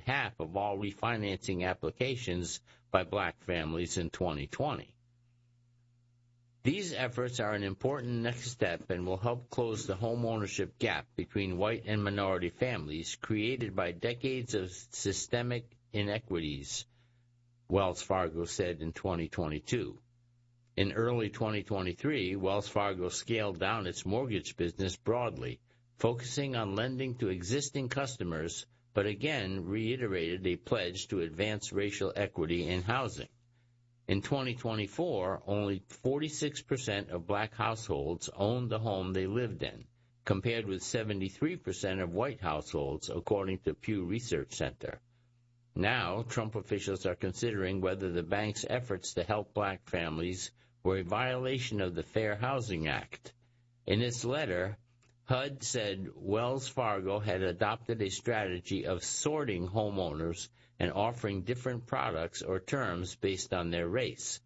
half of all refinancing applications by black families in 2020. These efforts are an important next step and will help close the homeownership gap between white and minority families created by decades of systemic inequities, Wells Fargo said in 2022. In early 2023, Wells Fargo scaled down its mortgage business broadly, focusing on lending to existing customers, but again reiterated a pledge to advance racial equity in housing. In 2024, only 46% of black households owned the home they lived in, compared with 73% of white households, according to Pew Research Center. Now, Trump officials are considering whether the bank's efforts to help black families were a violation of the Fair Housing Act. In its letter, HUD said Wells Fargo had adopted a strategy of sorting homeowners and offering different products or terms based on their race.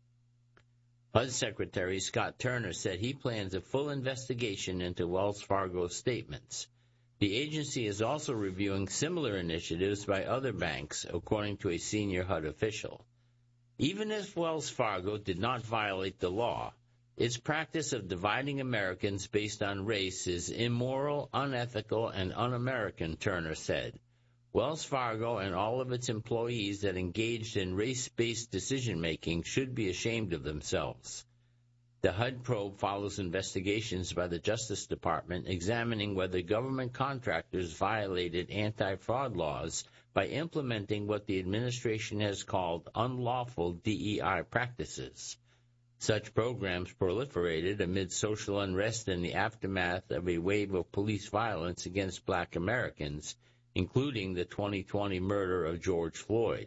HUD Secretary Scott Turner said he plans a full investigation into Wells Fargo's statements. The agency is also reviewing similar initiatives by other banks, according to a senior HUD official. Even if Wells Fargo did not violate the law, its practice of dividing Americans based on race is immoral, unethical, and un-American, Turner said. Wells Fargo and all of its employees that engaged in race-based decision-making should be ashamed of themselves. The HUD probe follows investigations by the Justice Department examining whether government contractors violated anti-fraud laws by implementing what the administration has called unlawful DEI practices. Such programs proliferated amid social unrest in the aftermath of a wave of police violence against black Americans, including the 2020 murder of George Floyd.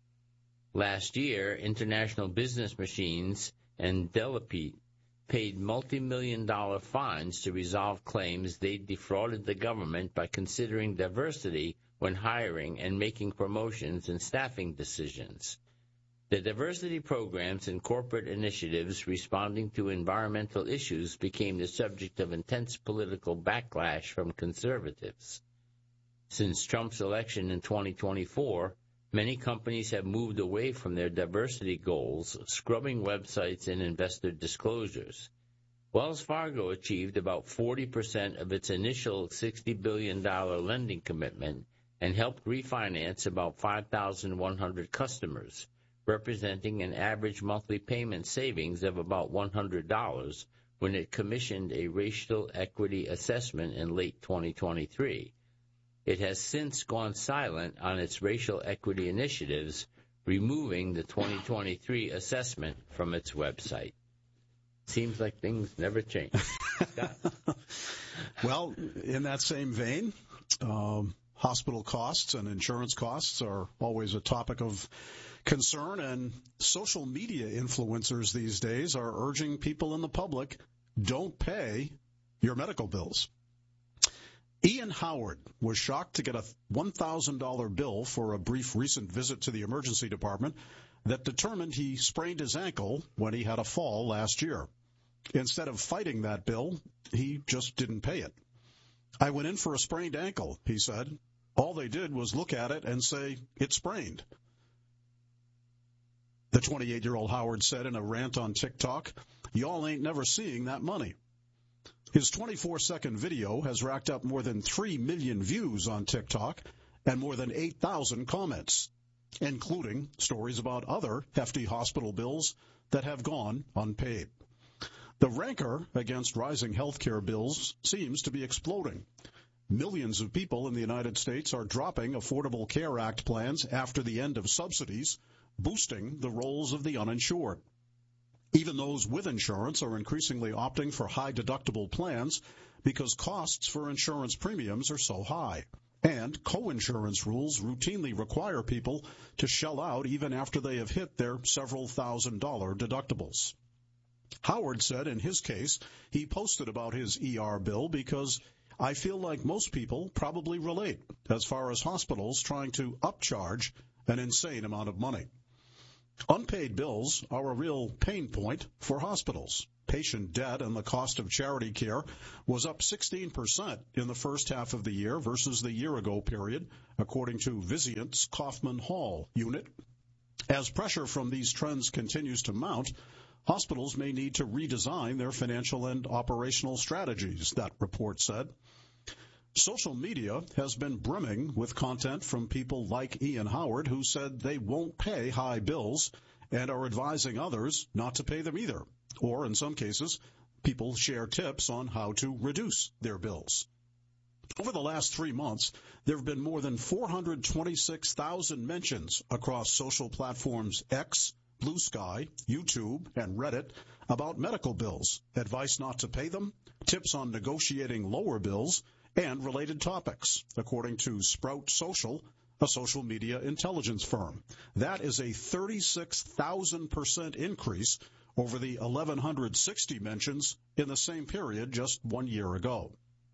Last year, International Business Machines and Delapete paid multi-million-dollar fines to resolve claims they defrauded the government by considering diversity when hiring and making promotions and staffing decisions. The diversity programs and corporate initiatives responding to environmental issues became the subject of intense political backlash from conservatives. Since Trump's election in 2024, many companies have moved away from their diversity goals, scrubbing websites and investor disclosures. Wells Fargo achieved about 40% of its initial $60 billion lending commitment and helped refinance about 5,100 customers, representing an average monthly payment savings of about $100 when it commissioned a racial equity assessment in late 2023. It has since gone silent on its racial equity initiatives, removing the 2023 assessment from its website. Seems like things never change. Well, in that same vein, hospital costs and insurance costs are always a topic of concern, and social media influencers these days are urging people in the public, don't pay your medical bills. Ian Howard was shocked to get a $1,000 bill for a brief recent visit to the emergency department that determined he sprained his ankle when he had a fall last year. Instead of fighting that bill, he just didn't pay it. I went in for a sprained ankle, he said. All they did was look at it and say, it's sprained. The 28-year-old Howard said in a rant on TikTok, y'all ain't never seeing that money. His 24-second video has racked up more than 3 million views on TikTok and more than 8,000 comments, including stories about other hefty hospital bills that have gone unpaid. The rancor against rising health care bills seems to be exploding. Millions of people in the United States are dropping Affordable Care Act plans after the end of subsidies, boosting the rolls of the uninsured. Even those with insurance are increasingly opting for high-deductible plans because costs for insurance premiums are so high. And co-insurance rules routinely require people to shell out even after they have hit their several $1,000 deductibles. Howard said in his case he posted about his ER bill because I feel like most people probably relate as far as hospitals trying to upcharge an insane amount of money. Unpaid bills are a real pain point for hospitals. Patient debt and the cost of charity care was up 16% in the first half of the year versus the year-ago period, according to Vizient's Kaufman Hall unit. As pressure from these trends continues to mount, hospitals may need to redesign their financial and operational strategies, that report said. Social media has been brimming with content from people like Ian Howard, who said they won't pay high bills and are advising others not to pay them either. Or, in some cases, people share tips on how to reduce their bills. Over the last 3 months, there have been more than 426,000 mentions across social platforms X, Blue Sky, YouTube, and Reddit about medical bills, advice not to pay them, tips on negotiating lower bills, and related topics, according to Sprout Social, a social media intelligence firm. That is a 36,000% increase over the 1,160 mentions in the same period just 1 year ago.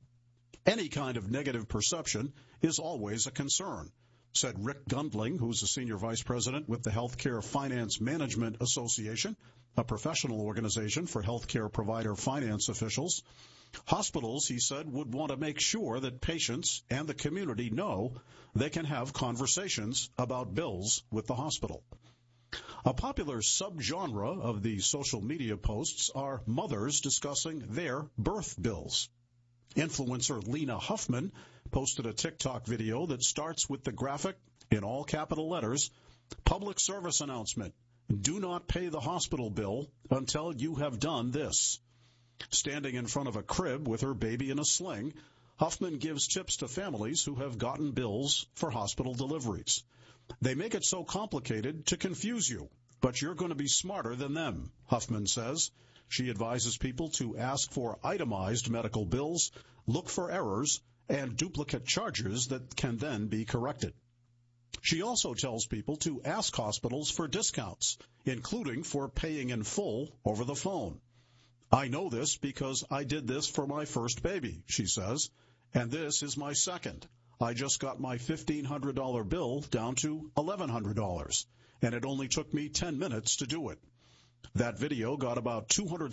Any kind of negative perception is always a concern, said Rick Gundling, who's a senior vice president with the Healthcare Finance Management Association, a professional organization for healthcare provider finance officials. Hospitals, he said, would want to make sure that patients and the community know they can have conversations about bills with the hospital. A popular subgenre of the social media posts are mothers discussing their birth bills. Influencer Lena Huffman posted a TikTok video that starts with the graphic, in all capital letters, "Public service announcement. Do not pay the hospital bill until you have done this." Standing in front of a crib with her baby in a sling, Huffman gives tips to families who have gotten bills for hospital deliveries. They make it so complicated to confuse you, but you're going to be smarter than them, Huffman says. She advises people to ask for itemized medical bills, look for errors, and duplicate charges that can then be corrected. She also tells people to ask hospitals for discounts, including for paying in full over the phone. "I know this because I did this for my first baby," she says, "and this is my second. I just got my $1,500 bill down to $1,100, and it only took me 10 minutes to do it." That video got about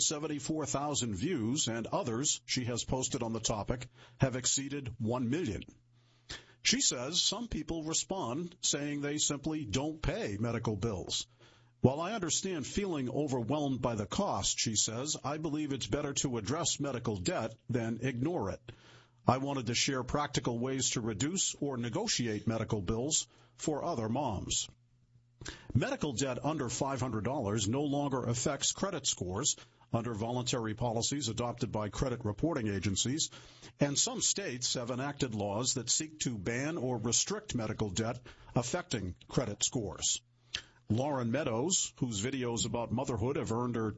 274,000 views, and others she has posted on the topic have exceeded 1 million. She says some people respond saying they simply don't pay medical bills. "While I understand feeling overwhelmed by the cost," she says, "I believe it's better to address medical debt than ignore it. I wanted to share practical ways to reduce or negotiate medical bills for other moms." Medical debt under $500 no longer affects credit scores under voluntary policies adopted by credit reporting agencies, and some states have enacted laws that seek to ban or restrict medical debt affecting credit scores. Lauren Meadows, whose videos about motherhood have earned her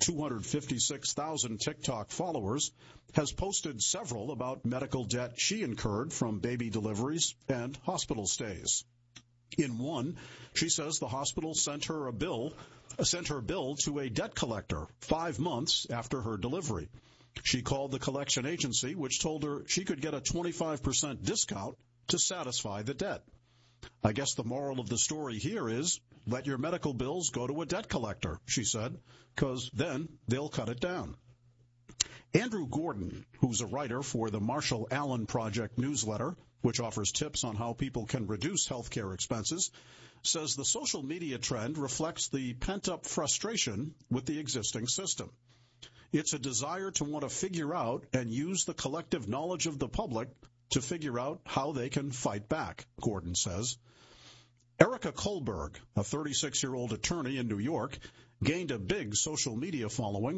256,000 TikTok followers, has posted several about medical debt she incurred from baby deliveries and hospital stays. In one, she says the hospital sent her bill to a debt collector 5 months after her delivery. She called the collection agency, which told her she could get a 25% discount to satisfy the debt. "I guess the moral of the story here is let your medical bills go to a debt collector," she said, "because then they'll cut it down." Andrew Gordon, who's a writer for the Marshall Allen Project newsletter, which offers tips on how people can reduce healthcare expenses, says the social media trend reflects the pent-up frustration with the existing system. It's a desire to want to figure out and use the collective knowledge of the public to figure out how they can fight back, Gordon says. Erica Kohlberg, a 36-year-old attorney in New York, gained a big social media following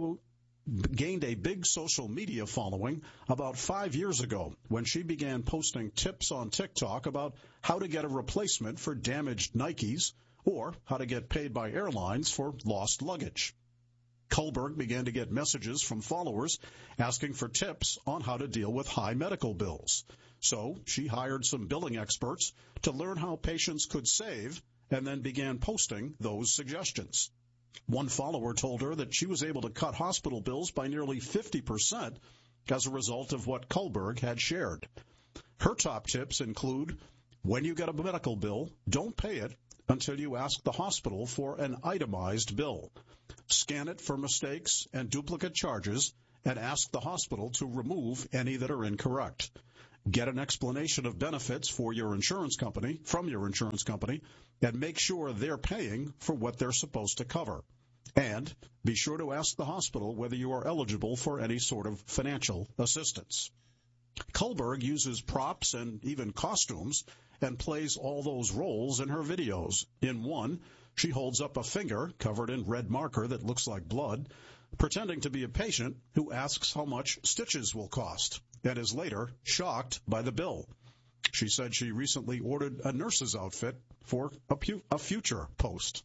about 5 years ago when she began posting tips on TikTok about how to get a replacement for damaged Nikes or how to get paid by airlines for lost luggage. Kohlberg began to get messages from followers asking for tips on how to deal with high medical bills. So she hired some billing experts to learn how patients could save and then began posting those suggestions. One follower told her that she was able to cut hospital bills by nearly 50% as a result of what Kohlberg had shared. Her top tips include, when you get a medical bill, don't pay it, until you ask the hospital for an itemized bill. Scan it for mistakes and duplicate charges and ask the hospital to remove any that are incorrect. Get an explanation of benefits from your insurance company, and make sure they're paying for what they're supposed to cover. And be sure to ask the hospital whether you are eligible for any sort of financial assistance. Kohlberg uses props and even costumes and plays all those roles in her videos. In one, she holds up a finger covered in red marker that looks like blood, pretending to be a patient who asks how much stitches will cost, and is later shocked by the bill. She said she recently ordered a nurse's outfit for a future post.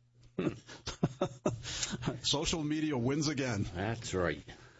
Social media wins again. That's right.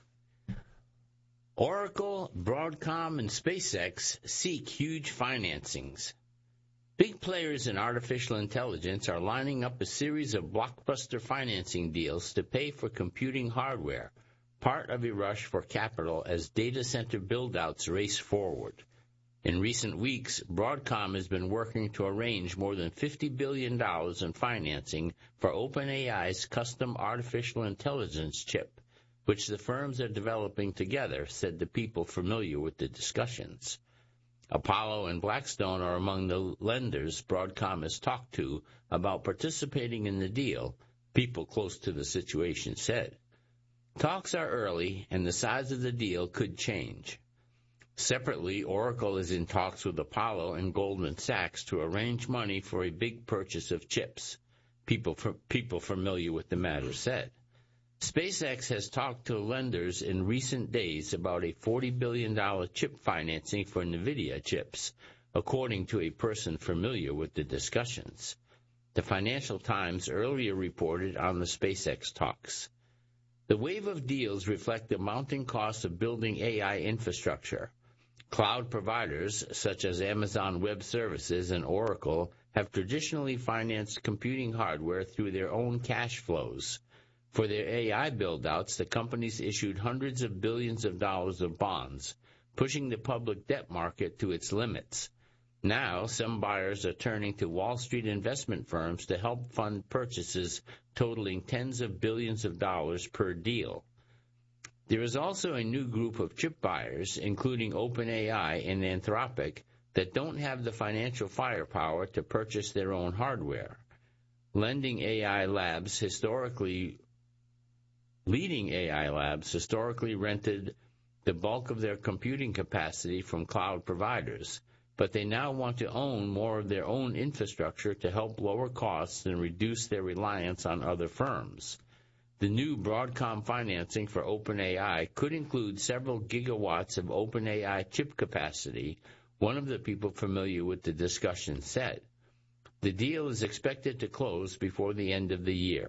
Oracle, Broadcom, and SpaceX seek huge financings. Big players in artificial intelligence are lining up a series of blockbuster financing deals to pay for computing hardware, part of a rush for capital as data center build-outs race forward. In recent weeks, Broadcom has been working to arrange more than $50 billion in financing for OpenAI's custom artificial intelligence chip, which the firms are developing together, said the people familiar with the discussions. Apollo and Blackstone are among the lenders Broadcom has talked to about participating in the deal, people close to the situation said. Talks are early, and the size of the deal could change. Separately, Oracle is in talks with Apollo and Goldman Sachs to arrange money for a big purchase of chips, people familiar with the matter said. SpaceX has talked to lenders in recent days about a $40 billion chip financing for NVIDIA chips, according to a person familiar with the discussions. The Financial Times earlier reported on the SpaceX talks. The wave of deals reflect the mounting costs of building AI infrastructure. Cloud providers, such as Amazon Web Services and Oracle, have traditionally financed computing hardware through their own cash flows. For their AI build-outs, the companies issued hundreds of billions of dollars of bonds, pushing the public debt market to its limits. Now, some buyers are turning to Wall Street investment firms to help fund purchases totaling tens of billions of dollars per deal. There is also a new group of chip buyers, including OpenAI and Anthropic, that don't have the financial firepower to purchase their own hardware. Leading AI labs historically rented the bulk of their computing capacity from cloud providers, but they now want to own more of their own infrastructure to help lower costs and reduce their reliance on other firms. The new Broadcom financing for OpenAI could include several gigawatts of OpenAI chip capacity, one of the people familiar with the discussion said. The deal is expected to close before the end of the year.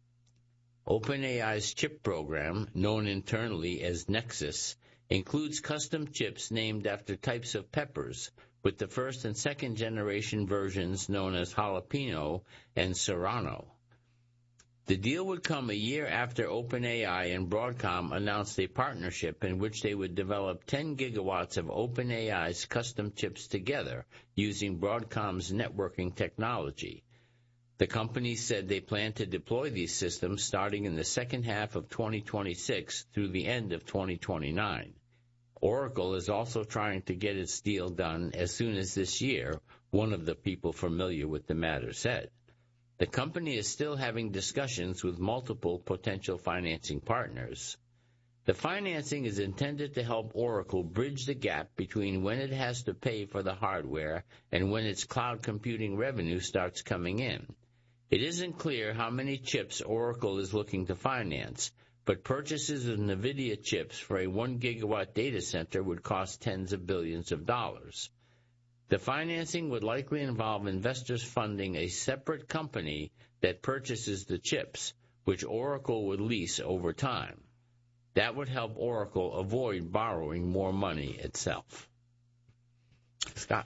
OpenAI's chip program, known internally as Nexus, includes custom chips named after types of peppers, with the first and second generation versions known as Jalapeno and Serrano. The deal would come a year after OpenAI and Broadcom announced a partnership in which they would develop 10 gigawatts of OpenAI's custom chips together using Broadcom's networking technology. The companies said they plan to deploy these systems starting in the second half of 2026 through the end of 2029. Oracle is also trying to get its deal done as soon as this year, one of the people familiar with the matter said. The company is still having discussions with multiple potential financing partners. The financing is intended to help Oracle bridge the gap between when it has to pay for the hardware and when its cloud computing revenue starts coming in. It isn't clear how many chips Oracle is looking to finance, but purchases of NVIDIA chips for a 1-gigawatt data center would cost tens of billions of dollars. The financing would likely involve investors funding a separate company that purchases the chips, which Oracle would lease over time. That would help Oracle avoid borrowing more money itself. Scott.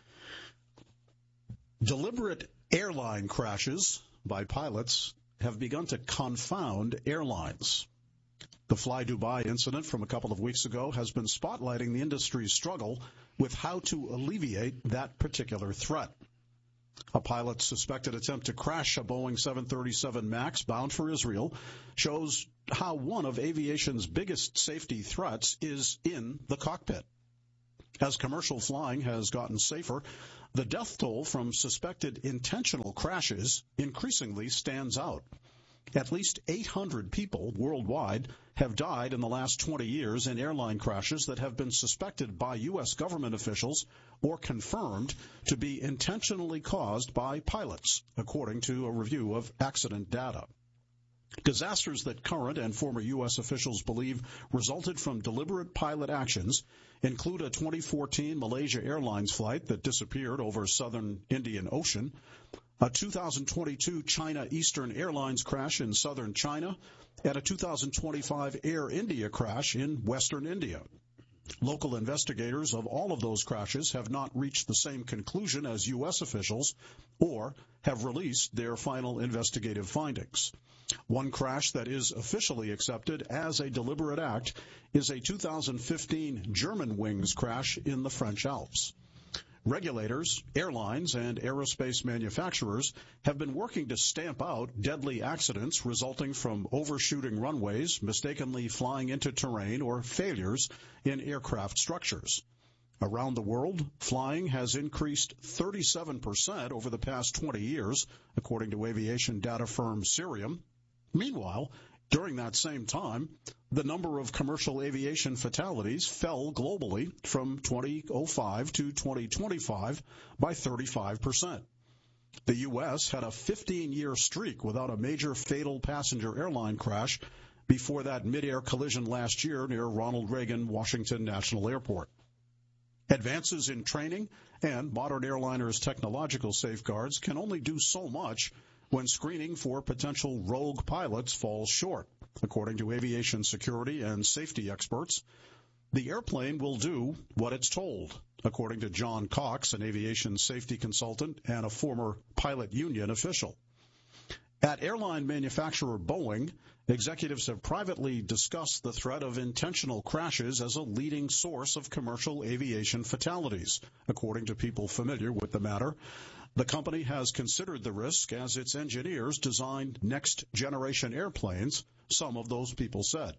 Deliberate airline crashes by pilots have begun to confound airlines. The Fly Dubai incident from a couple of weeks ago has been spotlighting the industry's struggle with how to alleviate that particular threat. A pilot's suspected attempt to crash a Boeing 737 MAX bound for Israel shows how one of aviation's biggest safety threats is in the cockpit. As commercial flying has gotten safer, the death toll from suspected intentional crashes increasingly stands out. At least 800 people worldwide have died in the last 20 years in airline crashes that have been suspected by U.S. government officials or confirmed to be intentionally caused by pilots, according to a review of accident data. Disasters that current and former U.S. officials believe resulted from deliberate pilot actions include a 2014 Malaysia Airlines flight that disappeared over southern Indian Ocean, a 2022 China Eastern Airlines crash in southern China, and a 2025 Air India crash in western India. Local investigators of all of those crashes have not reached the same conclusion as U.S. officials or have released their final investigative findings. One crash that is officially accepted as a deliberate act is a 2015 Germanwings crash in the French Alps. Regulators, airlines, and aerospace manufacturers have been working to stamp out deadly accidents resulting from overshooting runways, mistakenly flying into terrain, or failures in aircraft structures. Around the world, flying has increased 37% over the past 20 years, according to aviation data firm Cirium. Meanwhile, during that same time, the number of commercial aviation fatalities fell globally from 2005 to 2025 by 35%. The U.S. had a 15-year streak without a major fatal passenger airline crash before that mid-air collision last year near Ronald Reagan Washington National Airport. Advances in training and modern airliners' technological safeguards can only do so much when screening for potential rogue pilots falls short. According to aviation security and safety experts, the airplane will do what it's told, according to John Cox, an aviation safety consultant and a former pilot union official. At airline manufacturer Boeing, executives have privately discussed the threat of intentional crashes as a leading source of commercial aviation fatalities, according to people familiar with the matter. The company has considered the risk as its engineers designed next-generation airplanes, some of those people said.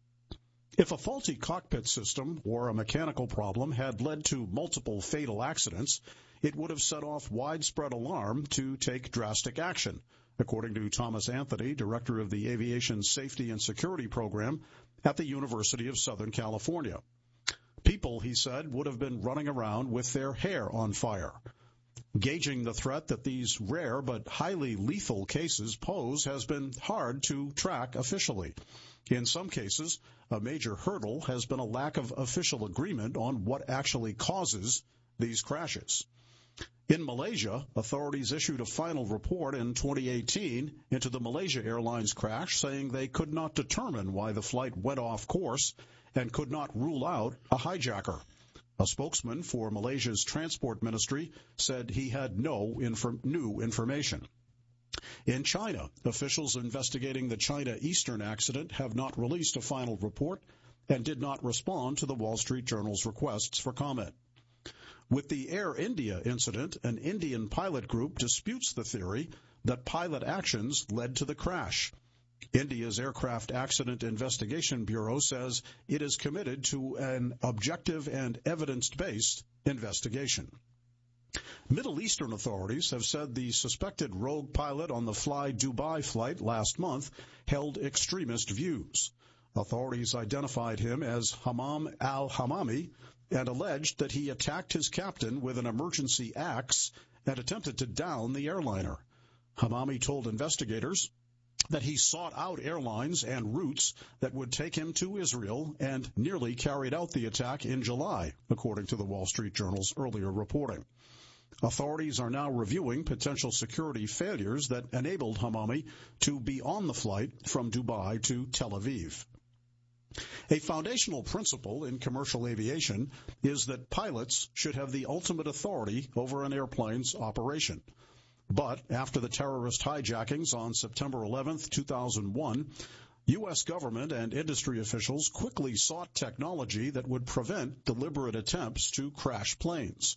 If a faulty cockpit system or a mechanical problem had led to multiple fatal accidents, it would have set off widespread alarm to take drastic action, according to Thomas Anthony, director of the Aviation Safety and Security Program at the University of Southern California. People, he said, would have been running around with their hair on fire. Gauging the threat that these rare but highly lethal cases pose has been hard to track officially. In some cases, a major hurdle has been a lack of official agreement on what actually causes these crashes. In Malaysia, authorities issued a final report in 2018 into the Malaysia Airlines crash, saying they could not determine why the flight went off course and could not rule out a hijacker. A spokesman for Malaysia's transport ministry said he had no new information. In China, officials investigating the China Eastern accident have not released a final report and did not respond to the Wall Street Journal's requests for comment. With the Air India incident, an Indian pilot group disputes the theory that pilot actions led to the crash. India's Aircraft Accident Investigation Bureau says it is committed to an objective and evidence-based investigation. Middle Eastern authorities have said the suspected rogue pilot on the Fly Dubai flight last month held extremist views. Authorities identified him as Hammam al-Hammami and alleged that he attacked his captain with an emergency axe and attempted to down the airliner. Hammami told investigators that he sought out airlines and routes that would take him to Israel and nearly carried out the attack in July, according to the Wall Street Journal's earlier reporting. Authorities are now reviewing potential security failures that enabled Hammami to be on the flight from Dubai to Tel Aviv. A foundational principle in commercial aviation is that pilots should have the ultimate authority over an airplane's operation. But after the terrorist hijackings on September 11, 2001, U.S. government and industry officials quickly sought technology that would prevent deliberate attempts to crash planes.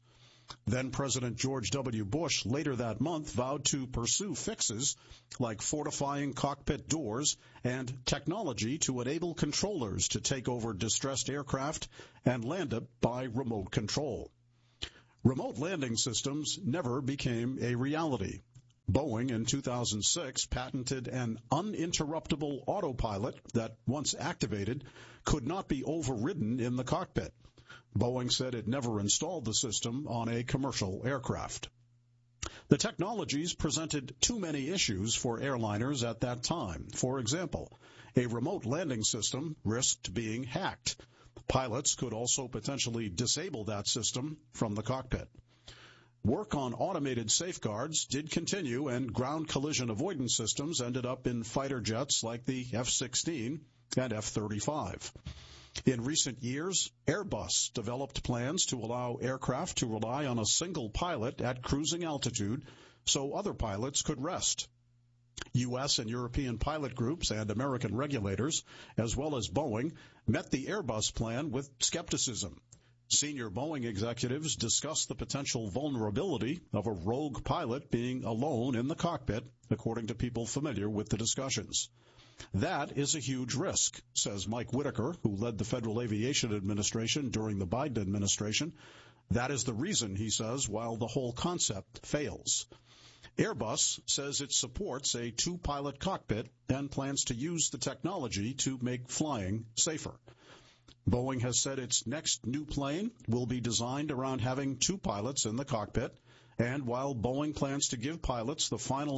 Then President George W. Bush later that month vowed to pursue fixes like fortifying cockpit doors and technology to enable controllers to take over distressed aircraft and land it by remote control. Remote landing systems never became a reality. Boeing in 2006 patented an uninterruptible autopilot that, once activated, could not be overridden in the cockpit. Boeing said it never installed the system on a commercial aircraft. The technologies presented too many issues for airliners at that time. For example, a remote landing system risked being hacked. Pilots could also potentially disable that system from the cockpit. Work on automated safeguards did continue, and ground collision avoidance systems ended up in fighter jets like the F-16 and F-35. In recent years, Airbus developed plans to allow aircraft to rely on a single pilot at cruising altitude so other pilots could rest. U.S. and European pilot groups and American regulators, as well as Boeing, met the Airbus plan with skepticism. Senior Boeing executives discussed the potential vulnerability of a rogue pilot being alone in the cockpit, according to people familiar with the discussions. That is a huge risk, says Mike Whitaker, who led the Federal Aviation Administration during the Biden administration. That is the reason, he says, while the whole concept fails. Airbus says it supports a two-pilot cockpit and plans to use the technology to make flying safer. Boeing has said its next new plane will be designed around having two pilots in the cockpit, and while Boeing plans to give pilots the final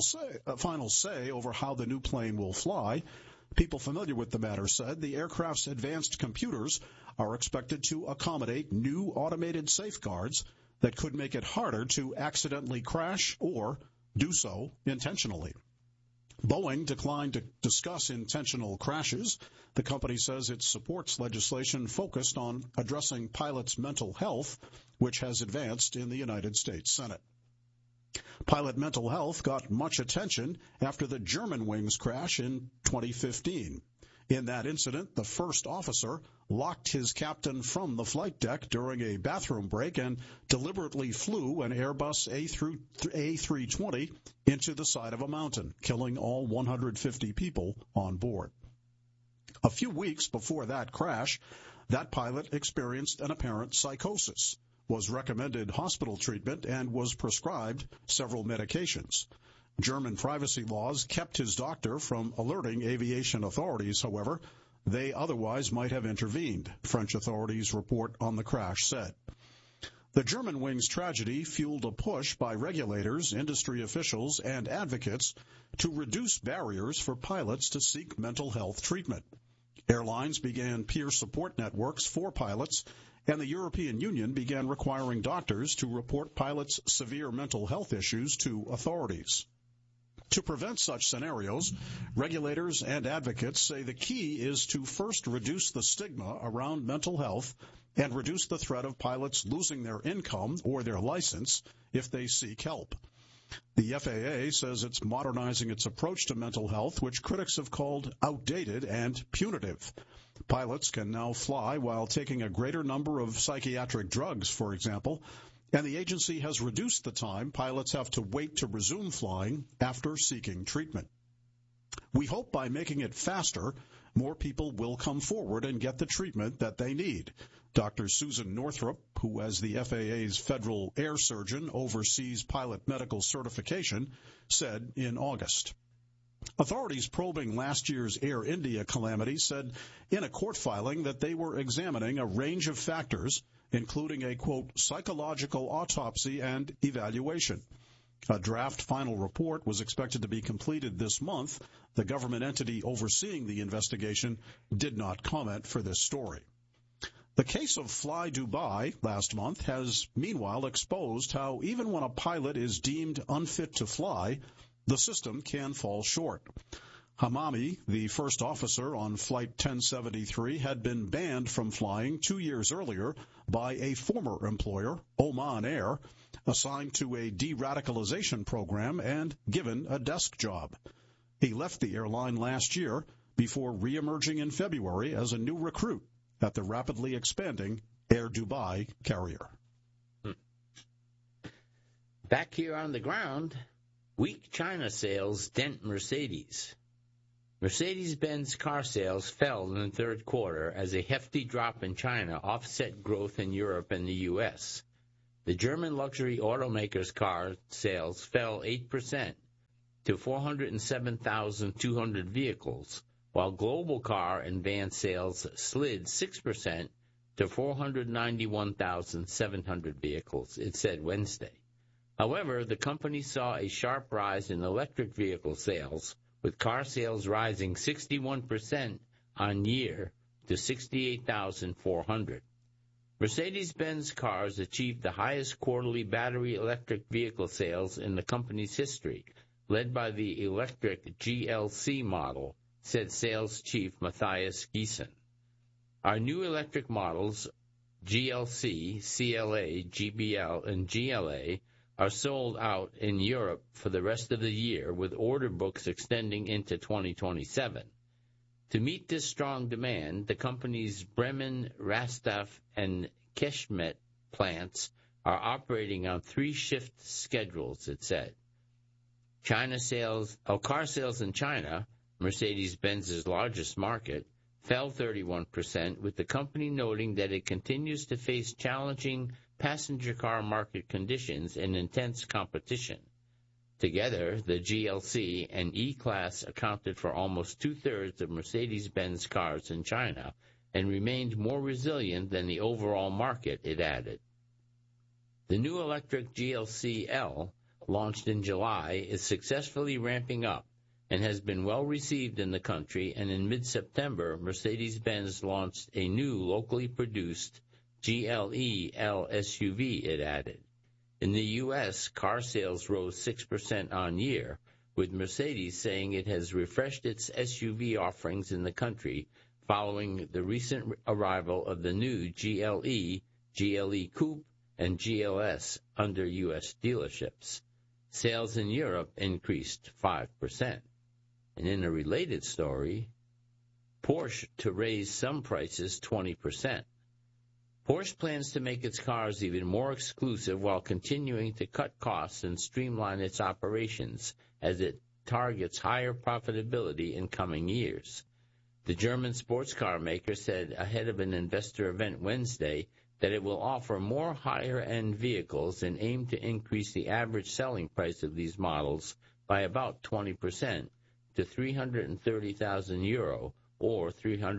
say over how the new plane will fly, people familiar with the matter said the aircraft's advanced computers are expected to accommodate new automated safeguards that could make it harder to accidentally crash or do so intentionally. Boeing declined to discuss intentional crashes. The company says it supports legislation focused on addressing pilots' mental health, which has advanced in the United States Senate. Pilot mental health got much attention after the Germanwings crash in 2015. In that incident, the first officer locked his captain from the flight deck during a bathroom break and deliberately flew an Airbus A320 into the side of a mountain, killing all 150 people on board. A few weeks before that crash, that pilot experienced an apparent psychosis, was recommended hospital treatment, and was prescribed several medications. German privacy laws kept his doctor from alerting aviation authorities, however. They otherwise might have intervened, French authorities report on the crash said. The Germanwings tragedy fueled a push by regulators, industry officials, and advocates to reduce barriers for pilots to seek mental health treatment. Airlines began peer support networks for pilots, and the European Union began requiring doctors to report pilots' severe mental health issues to authorities. To prevent such scenarios, regulators and advocates say the key is to first reduce the stigma around mental health and reduce the threat of pilots losing their income or their license if they seek help. The FAA says it's modernizing its approach to mental health, which critics have called outdated and punitive. Pilots can now fly while taking a greater number of psychiatric drugs, for example, and the agency has reduced the time pilots have to wait to resume flying after seeking treatment. We hope by making it faster, more people will come forward and get the treatment that they need. Dr. Susan Northrup, who as the FAA's federal air surgeon oversees pilot medical certification, said in August. Authorities probing last year's Air India calamity said in a court filing that they were examining a range of factors, including a, quote, psychological autopsy and evaluation. A draft final report was expected to be completed this month. The government entity overseeing the investigation did not comment for this story. The case of Fly Dubai last month has meanwhile exposed how even when a pilot is deemed unfit to fly, the system can fall short. Hamami, the first officer on Flight 1073, had been banned from flying 2 years earlier by a former employer, Oman Air, assigned to a de-radicalization program and given a desk job. He left the airline last year before re-emerging in February as a new recruit at the rapidly expanding Air Dubai carrier. Back here on the ground, weak China sales dent Mercedes. Mercedes-Benz car sales fell in the third quarter as a hefty drop in China offset growth in Europe and the U.S. The German luxury automaker's car sales fell 8% to 407,200 vehicles, while global car and van sales slid 6% to 491,700 vehicles, it said Wednesday. However, the company saw a sharp rise in electric vehicle sales, with car sales rising 61% on year to 68,400. Mercedes-Benz cars achieved the highest quarterly battery electric vehicle sales in the company's history, led by the electric GLC model, said sales chief Matthias Giesen. Our new electric models, GLC, CLA, GBL, and GLA, are sold out in Europe for the rest of the year, with order books extending into 2027. To meet this strong demand, the company's Bremen, Rostov, and Kecskemét plants are operating on 3-shift schedules, it said. Car sales in China, Mercedes-Benz's largest market, fell 31%, with the company noting that it continues to face challenging passenger car market conditions and intense competition. Together, the GLC and E-Class accounted for almost two-thirds of Mercedes-Benz cars in China and remained more resilient than the overall market, it added. The new electric GLC L, launched in July, is successfully ramping up and has been well received in the country, and in mid-September, Mercedes-Benz launched a new locally produced GLE L SUV, it added. In the U.S., car sales rose 6% on year, with Mercedes saying it has refreshed its SUV offerings in the country following the recent arrival of the new GLE, GLE Coupe, and GLS under U.S. dealerships. Sales in Europe increased 5%. And in a related story, Porsche to raise some prices 20%. Porsche plans to make its cars even more exclusive while continuing to cut costs and streamline its operations as it targets higher profitability in coming years. The German sports car maker said ahead of an investor event Wednesday that it will offer more higher-end vehicles and aim to increase the average selling price of these models by about 20% to €330,000 or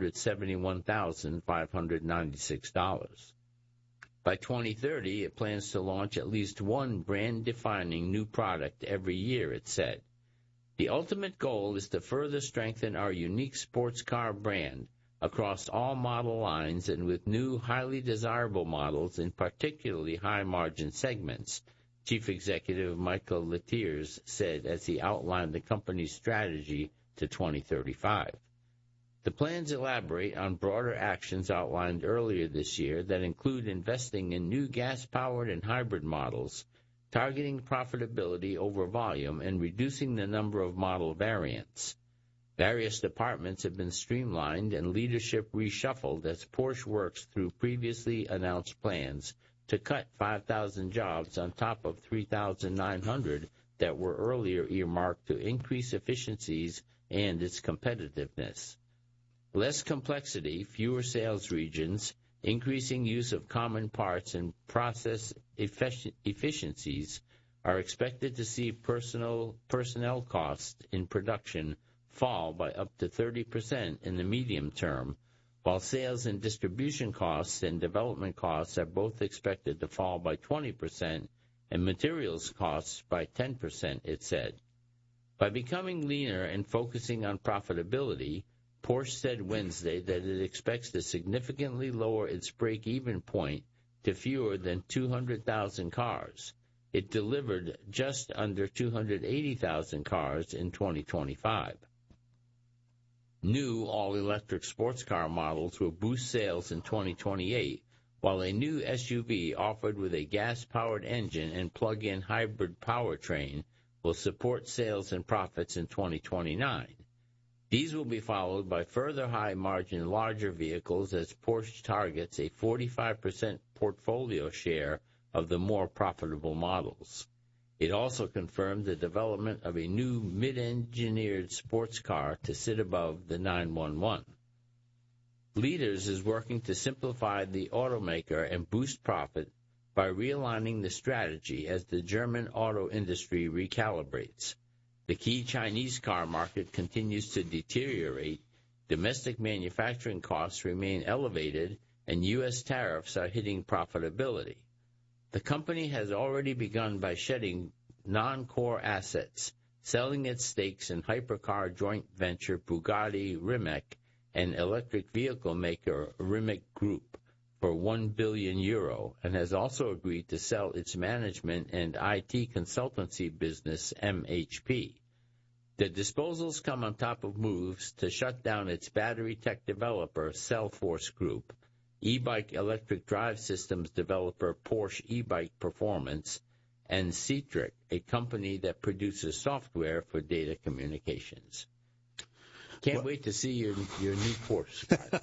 $371,596. By 2030, it plans to launch at least one brand-defining new product every year, it said. The ultimate goal is to further strengthen our unique sports car brand across all model lines and with new, highly desirable models in particularly high-margin segments, Chief Executive Michael Letiers said as he outlined the company's strategy to 2035. The plans elaborate on broader actions outlined earlier this year that include investing in new gas-powered and hybrid models, targeting profitability over volume, and reducing the number of model variants. Various departments have been streamlined and leadership reshuffled as Porsche works through previously announced plans to cut 5,000 jobs on top of 3,900 that were earlier earmarked to increase efficiencies and its competitiveness. Less complexity, fewer sales regions, increasing use of common parts, and process efficiencies are expected to see personnel costs in production fall by up to 30% in the medium term, while sales and distribution costs and development costs are both expected to fall by 20% and materials costs by 10%, it said. By becoming leaner and focusing on profitability, Porsche said Wednesday that it expects to significantly lower its break-even point to fewer than 200,000 cars. It delivered just under 280,000 cars in 2025. New all-electric sports car models will boost sales in 2028, while a new SUV offered with a gas-powered engine and plug-in hybrid powertrain will support sales and profits in 2029. These will be followed by further high-margin larger vehicles as Porsche targets a 45% portfolio share of the more profitable models. It also confirmed the development of a new mid-engineered sports car to sit above the 911. Leaders is working to simplify the automaker and boost profit by realigning the strategy as the German auto industry recalibrates. The key Chinese car market continues to deteriorate, domestic manufacturing costs remain elevated, and U.S. tariffs are hitting profitability. The company has already begun by shedding non-core assets, selling its stakes in hypercar joint venture Bugatti Rimac and electric vehicle maker Rimac Group for €1 billion, and has also agreed to sell its management and IT consultancy business MHP. The disposals come on top of moves to shut down its battery tech developer Cellforce Group, e-bike electric drive systems developer Porsche e-bike Performance, and Citric, a company that produces software for data communications. Can't wait to see your new Porsche.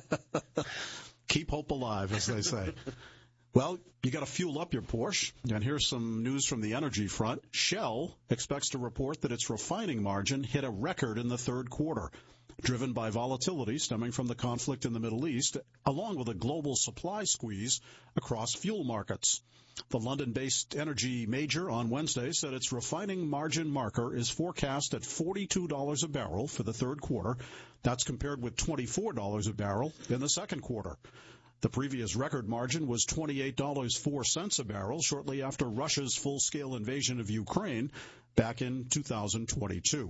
Keep hope alive, as they say. Well, you got to fuel up your Porsche. And here's some news from the energy front. Shell expects to report that its refining margin hit a record in the third quarter, driven by volatility stemming from the conflict in the Middle East, along with a global supply squeeze across fuel markets. The London-based energy major on Wednesday said its refining margin marker is forecast at $42 a barrel for the third quarter. That's compared with $24 a barrel in the second quarter. The previous record margin was $28.04 a barrel shortly after Russia's full-scale invasion of Ukraine back in 2022.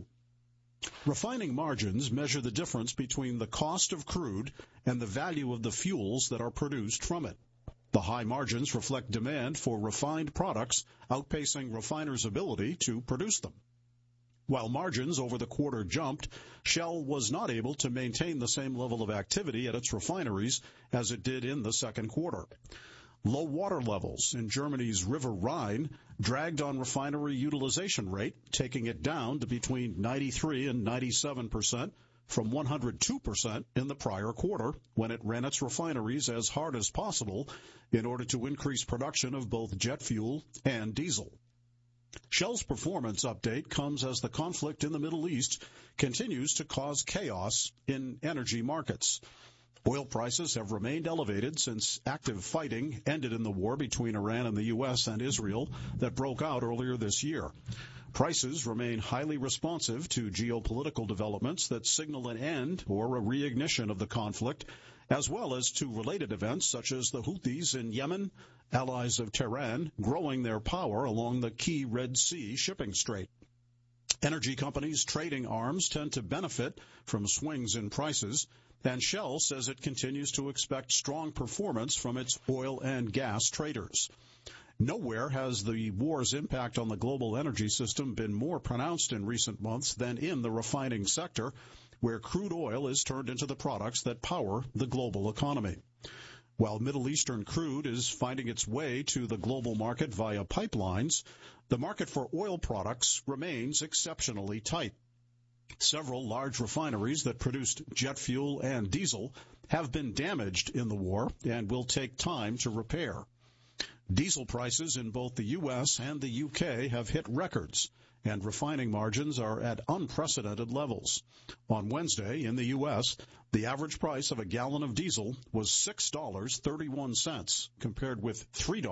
Refining margins measure the difference between the cost of crude and the value of the fuels that are produced from it. The high margins reflect demand for refined products outpacing refiners' ability to produce them. While margins over the quarter jumped, Shell was not able to maintain the same level of activity at its refineries as it did in the second quarter. Low water levels in Germany's River Rhine dragged on refinery utilization rate, taking it down to between 93 and 97% from 102% in the prior quarter, when it ran its refineries as hard as possible in order to increase production of both jet fuel and diesel. Shell's performance update comes as the conflict in the Middle East continues to cause chaos in energy markets. Oil prices have remained elevated since active fighting ended in the war between Iran and the U.S. and Israel that broke out earlier this year. Prices remain highly responsive to geopolitical developments that signal an end or a reignition of the conflict, as well as to related events such as the Houthis in Yemen, allies of Tehran, growing their power along the key Red Sea shipping strait. Energy companies trading arms tend to benefit from swings in prices, and Shell says it continues to expect strong performance from its oil and gas traders. Nowhere has the war's impact on the global energy system been more pronounced in recent months than in the refining sector, where crude oil is turned into the products that power the global economy. While Middle Eastern crude is finding its way to the global market via pipelines, the market for oil products remains exceptionally tight. Several large refineries that produced jet fuel and diesel have been damaged in the war and will take time to repair. Diesel prices in both the U.S. and the U.K. have hit records, and refining margins are at unprecedented levels. On Wednesday, in the U.S., the average price of a gallon of diesel was $6.31, compared with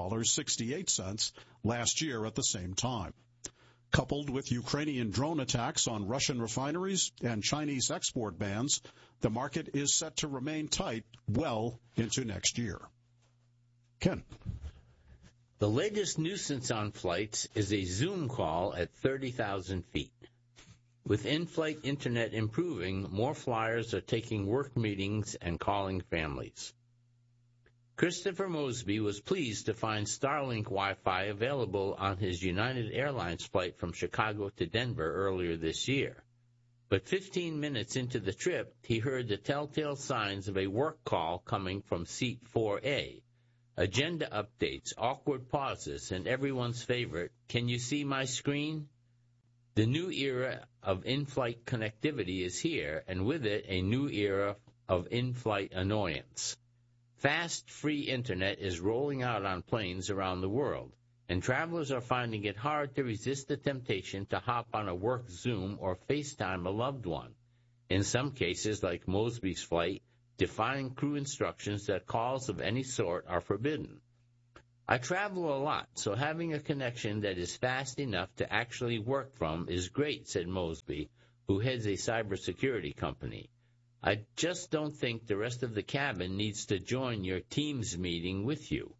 $3.68 last year at the same time. Coupled with Ukrainian drone attacks on Russian refineries and Chinese export bans, the market is set to remain tight well into next year. Ken. The latest nuisance on flights is a Zoom call at 30,000 feet. With in-flight internet improving, more flyers are taking work meetings and calling families. Christopher Mosby was pleased to find Starlink Wi-Fi available on his United Airlines flight from Chicago to Denver earlier this year. But 15 minutes into the trip, he heard the telltale signs of a work call coming from seat 4A. Agenda updates, awkward pauses, and everyone's favorite, "Can you see my screen?" The new era of in-flight connectivity is here, and with it, a new era of in-flight annoyance. Fast, free internet is rolling out on planes around the world. and travelers are finding it hard to resist the temptation to hop on a work Zoom or FaceTime a loved one. In some cases, like Mosby's flight, defying crew instructions that calls of any sort are forbidden. I travel a lot, so having a connection that is fast enough to actually work from is great, said Mosby, who heads a cybersecurity company. I just don't think the rest of the cabin needs to join your Teams meeting with you.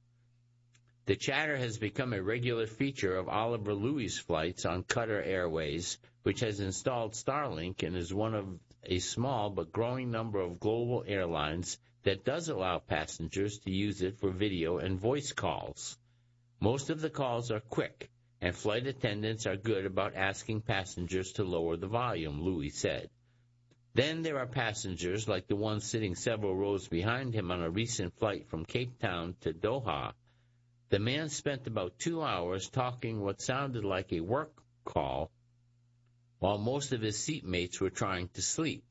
The chatter has become a regular feature of Oliver Louis' flights on Qatar Airways, which has installed Starlink and is one of a small but growing number of global airlines that does allow passengers to use it for video and voice calls. Most of the calls are quick, and flight attendants are good about asking passengers to lower the volume, Louis said. Then there are passengers, like the one sitting several rows behind him on a recent flight from Cape Town to Doha. The man spent about 2 hours talking what sounded like a work call while most of his seatmates were trying to sleep.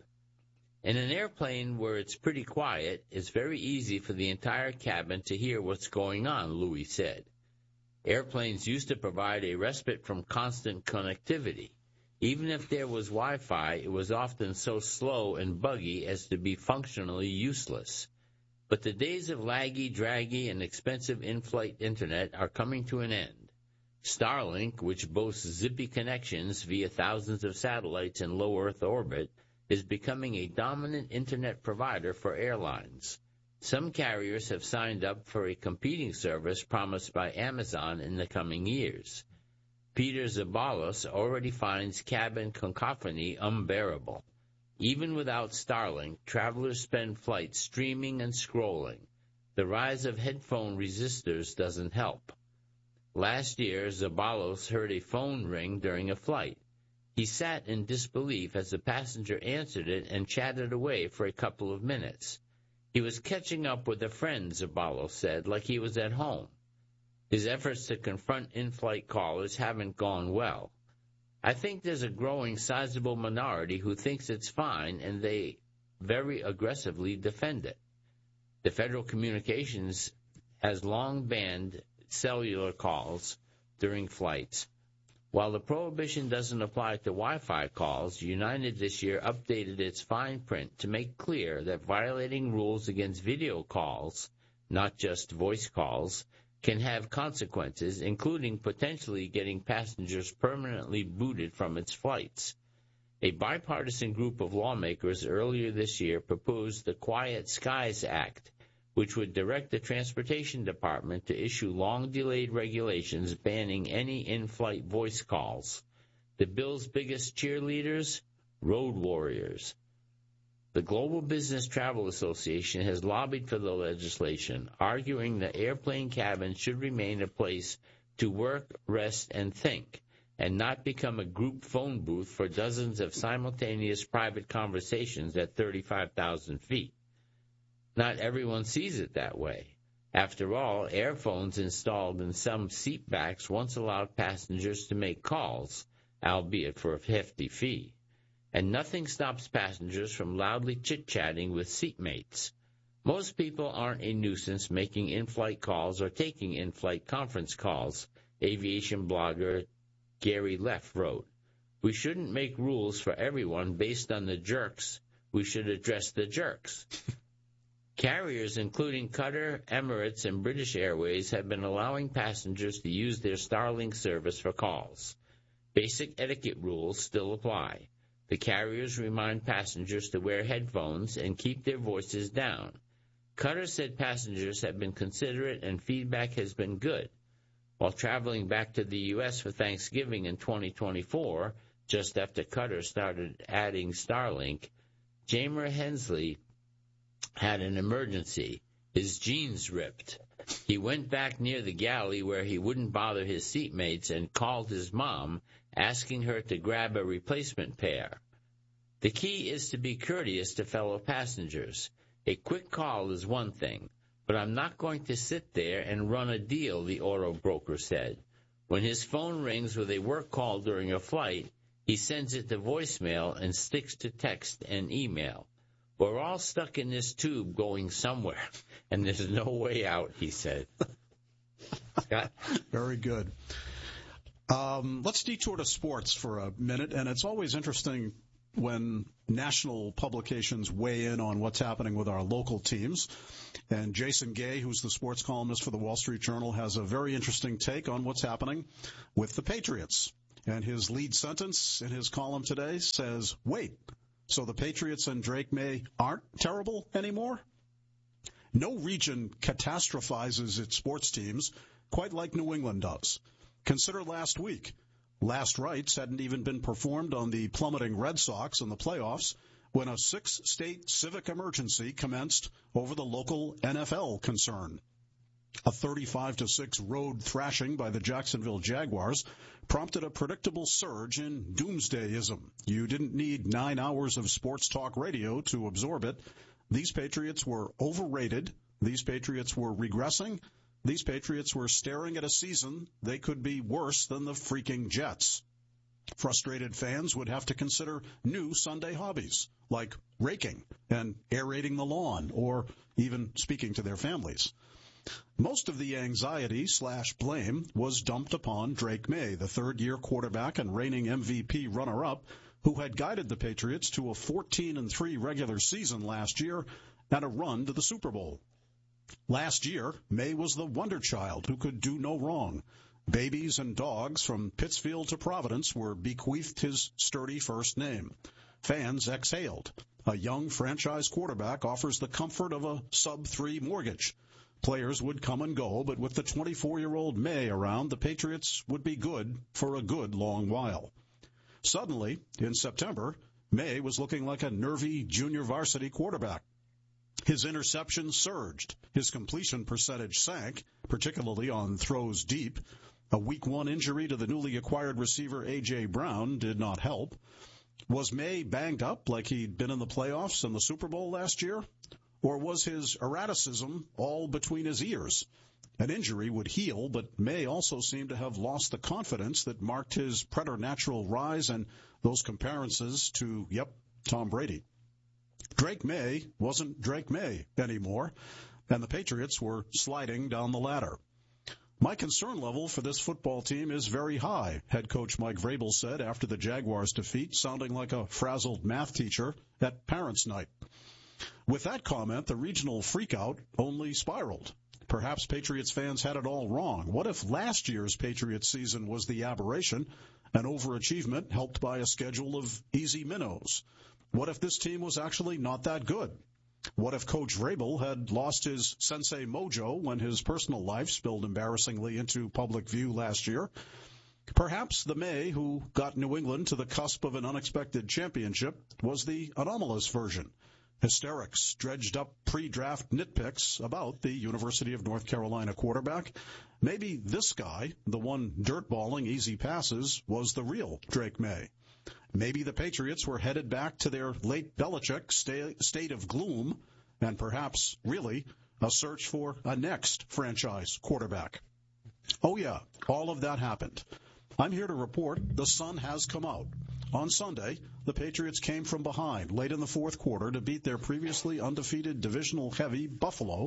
In an airplane where it's pretty quiet, it's very easy for the entire cabin to hear what's going on, Louis said. Airplanes used to provide a respite from constant connectivity. Even if there was Wi-Fi, it was often so slow and buggy as to be functionally useless. But the days of laggy, draggy, and expensive in-flight internet are coming to an end. Starlink, which boasts zippy connections via thousands of satellites in low Earth orbit, is becoming a dominant internet provider for airlines. Some carriers have signed up for a competing service promised by Amazon in the coming years. Peter Zabalos already finds cabin cacophony unbearable. Even without Starlink, travelers spend flights streaming and scrolling. The rise of headphone resistors doesn't help. Last year, Zabalos heard a phone ring during a flight. He sat in disbelief as the passenger answered it and chatted away for a couple of minutes. He was catching up with a friend, Zabalos said, like he was at home. His efforts to confront in-flight callers haven't gone well. I think there's a growing sizable minority who thinks it's fine, and they very aggressively defend it. The Federal Communications has long banned cellular calls during flights. While the prohibition doesn't apply to Wi-Fi calls, United this year updated its fine print to make clear that violating rules against video calls, not just voice calls, can have consequences, including potentially getting passengers permanently booted from its flights. A bipartisan group of lawmakers earlier this year proposed the Quiet Skies Act, which would direct the Transportation Department to issue long-delayed regulations banning any in-flight voice calls. The bill's biggest cheerleaders? Road warriors. The Global Business Travel Association has lobbied for the legislation, arguing the airplane cabin should remain a place to work, rest, and think, and not become a group phone booth for dozens of simultaneous private conversations at 35,000 feet. Not everyone sees it that way. After all, airphones installed in some seatbacks once allowed passengers to make calls, albeit for a hefty fee. And nothing stops passengers from loudly chit-chatting with seatmates. Most people aren't a nuisance making in-flight calls or taking in-flight conference calls, aviation blogger Gary Leff wrote. We shouldn't make rules for everyone based on the jerks. We should address the jerks. Carriers, including Qatar, Emirates, and British Airways, have been allowing passengers to use their Starlink service for calls. Basic etiquette rules still apply. The carriers remind passengers to wear headphones and keep their voices down. Qatar said passengers have been considerate and feedback has been good. While traveling back to the U.S. for Thanksgiving in 2024, just after Qatar started adding Starlink, Jamer Hensley had an emergency. His jeans ripped. He went back near the galley where he wouldn't bother his seatmates and called his mom, asking her to grab a replacement pair. The key is to be courteous to fellow passengers. A quick call is one thing, but I'm not going to sit there and run a deal, the auto broker said. When his phone rings with a work call during a flight, he sends it to voicemail and sticks to text and email. We're all stuck in this tube going somewhere, and there's no way out, he said. Yeah. Very good. Let's detour to sports for a minute, and it's always interesting when national publications weigh in on what's happening with our local teams. And Jason Gay, who's the sports columnist for the Wall Street Journal, has a very interesting take on what's happening with the Patriots. And his lead sentence in his column today says, wait, so the Patriots and Drake May aren't terrible anymore? No region catastrophizes its sports teams quite like New England does. Consider last week. Last rites hadn't even been performed on the plummeting Red Sox in the playoffs when a 6-state civic emergency commenced over the local NFL concern. A 35-6 road thrashing by the Jacksonville Jaguars prompted a predictable surge in doomsdayism. You didn't need 9 hours of sports talk radio to absorb it. These Patriots were overrated. These Patriots were regressing. These Patriots were staring at a season they could be worse than the freaking Jets. Frustrated fans would have to consider new Sunday hobbies, like raking and aerating the lawn, or even speaking to their families. Most of the anxiety/blame was dumped upon Drake May, the third-year quarterback and reigning MVP runner-up, who had guided the Patriots to a 14-3 regular season last year and a run to the Super Bowl. Last year, May was the wonder child who could do no wrong. Babies and dogs from Pittsfield to Providence were bequeathed his sturdy first name. Fans exhaled. A young franchise quarterback offers the comfort of a sub-3 mortgage. Players would come and go, but with the 24-year-old May around, the Patriots would be good for a good long while. Suddenly, in September, May was looking like a nervy junior varsity quarterback. His interceptions surged. His completion percentage sank, particularly on throws deep. A Week 1 injury to the newly acquired receiver A.J. Brown did not help. Was May banged up like he'd been in the playoffs and the Super Bowl last year? Or was his erraticism all between his ears? An injury would heal, but May also seemed to have lost the confidence that marked his preternatural rise and those comparisons to, Tom Brady. Drake May wasn't Drake May anymore, and the Patriots were sliding down the ladder. My concern level for this football team is very high, head coach Mike Vrabel said after the Jaguars' defeat, sounding like a frazzled math teacher at Parents' Night. With that comment, the regional freakout only spiraled. Perhaps Patriots fans had it all wrong. What if last year's Patriots season was the aberration, an overachievement helped by a schedule of easy minnows? What if this team was actually not that good? What if Coach Vrabel had lost his sensei mojo when his personal life spilled embarrassingly into public view last year? Perhaps the May who got New England to the cusp of an unexpected championship was the anomalous version. Hysterics, dredged up pre-draft nitpicks about the University of North Carolina quarterback. Maybe this guy, the one dirtballing easy passes, was the real Drake May. Maybe the Patriots were headed back to their late Belichick state of gloom, and perhaps, really, a search for a next franchise quarterback. Oh yeah, all of that happened. I'm here to report the sun has come out. On Sunday, the Patriots came from behind late in the fourth quarter to beat their previously undefeated divisional heavy Buffalo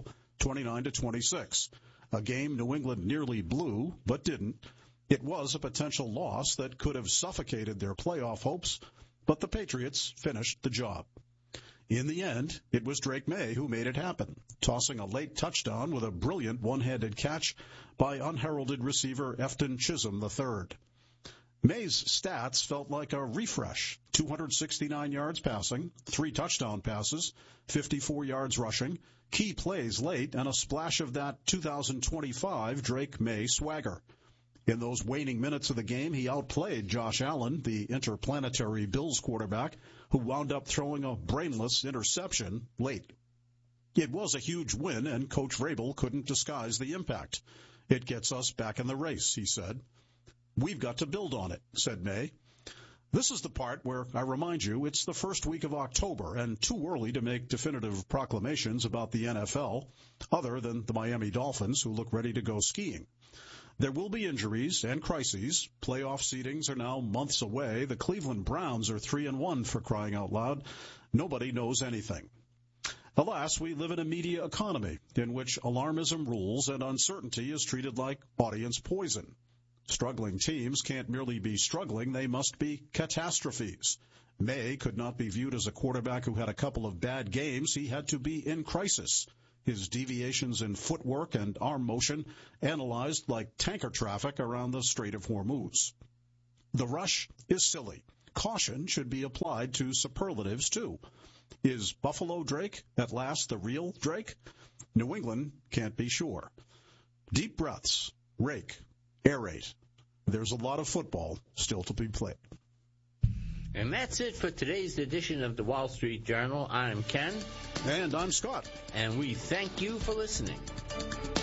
29-26. A game New England nearly blew, but didn't. It was a potential loss that could have suffocated their playoff hopes, but the Patriots finished the job. In the end, it was Drake May who made it happen, tossing a late touchdown with a brilliant one-handed catch by unheralded receiver Efton Chisholm III. May's stats felt like a refresh: 269 yards passing, 3 touchdown passes, 54 yards rushing, key plays late, and a splash of that 2025 Drake May swagger. In those waning minutes of the game, he outplayed Josh Allen, the interplanetary Bills quarterback, who wound up throwing a brainless interception late. It was a huge win, and Coach Vrabel couldn't disguise the impact. It gets us back in the race, he said. We've got to build on it, said May. This is the part where I remind you it's the first week of October and too early to make definitive proclamations about the NFL, other than the Miami Dolphins, who look ready to go skiing. There will be injuries and crises. Playoff seedings are now months away. The Cleveland Browns are 3-1 for crying out loud. Nobody knows anything. Alas, we live in a media economy in which alarmism rules and uncertainty is treated like audience poison. Struggling teams can't merely be struggling, they must be catastrophes. May could not be viewed as a quarterback who had a couple of bad games. He had to be in crisis. His deviations in footwork and arm motion analyzed like tanker traffic around the Strait of Hormuz. The rush is silly. Caution should be applied to superlatives, too. Is Buffalo Drake at last the real Drake? New England can't be sure. Deep breaths, rake, aerate. There's a lot of football still to be played. And that's it for today's edition of the Wall Street Journal. I'm Ken. And I'm Scott. And we thank you for listening.